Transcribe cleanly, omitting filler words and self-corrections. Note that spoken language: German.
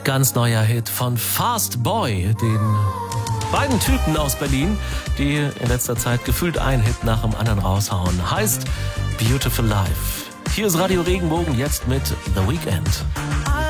Ganz neuer Hit von Fast Boy, den beiden Typen aus Berlin, die in letzter Zeit gefühlt einen Hit nach dem anderen raushauen. Heißt Beautiful Life. Hier ist Radio Regenbogen jetzt mit The Weeknd.